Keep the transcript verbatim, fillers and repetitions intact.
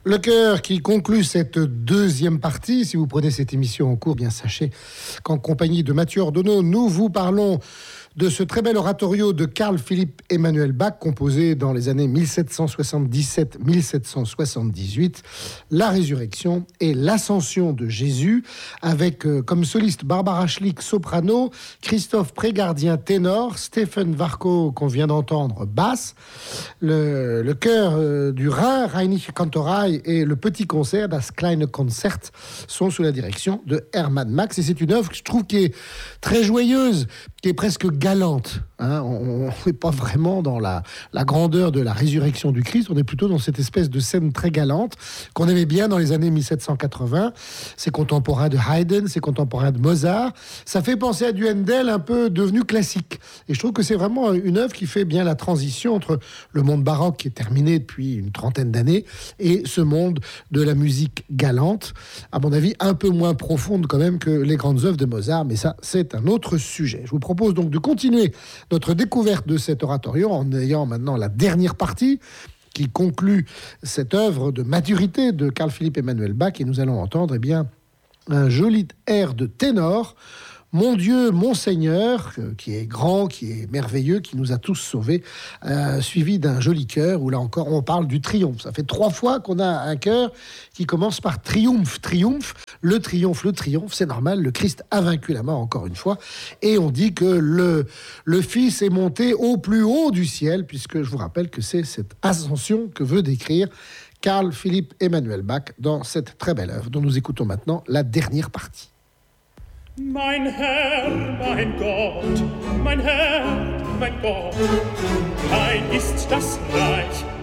Le chœur qui conclut cette deuxième partie. Si vous prenez cette émission en cours, bien sachez qu'en compagnie de Mathieu Ordonneau, nous vous parlons de ce très bel oratorio de Carl Philipp Emanuel Bach, composé dans les années mille sept cent soixante-dix-sept à mille sept cent soixante-dix-huit, la résurrection et l'ascension de Jésus, avec euh, comme soliste Barbara Schlick, soprano, Christophe Prégardien, ténor, Stephen Warko, qu'on vient d'entendre, basse, le, le chœur euh, du Rhin, Rheinische Kantorei, et le petit concert, Das kleine Konzert, sont sous la direction de Hermann Max. Et c'est une œuvre que je trouve qui est très joyeuse, qui est presque galante. Hein. On n'est pas vraiment dans la, la grandeur de la résurrection du Christ, on est plutôt dans cette espèce de scène très galante qu'on aimait bien dans les années mille sept cent quatre-vingts. C'est contemporain de Haydn, c'est contemporain de Mozart. Ça fait penser à du Handel un peu devenu classique. Et je trouve que c'est vraiment une œuvre qui fait bien la transition entre le monde baroque qui est terminé depuis une trentaine d'années et ce monde de la musique galante, à mon avis un peu moins profonde quand même que les grandes œuvres de Mozart, mais ça c'est un autre sujet. Je vous propose donc de continuer notre découverte de cet oratorio en ayant maintenant la dernière partie qui conclut cette œuvre de maturité de Carl Philipp Emanuel Bach, et nous allons entendre eh bien, un joli air de ténor, Mon Dieu, mon Seigneur, qui est grand, qui est merveilleux, qui nous a tous sauvés, euh, suivi d'un joli chœur où là encore on parle du triomphe. Ça fait trois fois qu'on a un chœur qui commence par triomphe, triomphe, le triomphe, le triomphe, c'est normal, le Christ a vaincu la mort encore une fois, et on dit que le, le Fils est monté au plus haut du ciel, puisque je vous rappelle que c'est cette ascension que veut décrire Carl Philipp Emanuel Bach dans cette très belle œuvre dont nous écoutons maintenant la dernière partie. Mein Herr, mein Gott, mein Herr, mein Gott, dein ist das Reich